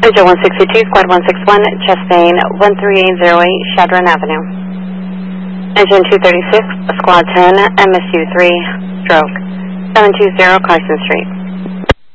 Engine 162, Squad 161, Chastain 13808, Chadron Avenue. Engine 236, Squad 10, MSU 3, stroke 720 Carson Street.